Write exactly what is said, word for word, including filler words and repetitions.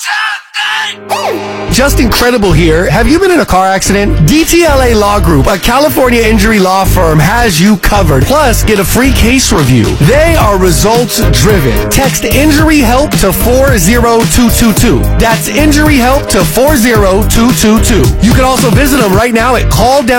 Just Incredible here. Have you been in a car accident? D T L A Law Group, a California injury law firm, has you covered. Plus, get a free case review. They are results driven. Text Injury Help to four zero two two two. That's Injury Help to four zero two two two. You can also visit them right now at call down